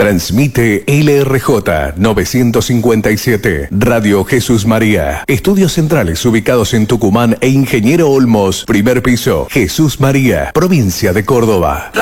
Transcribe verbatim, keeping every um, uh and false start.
Transmite L R J novecientos cincuenta y siete, Radio Jesús María. Estudios centrales ubicados en Tucumán e Ingeniero Olmos, primer piso. Jesús María, provincia de Córdoba.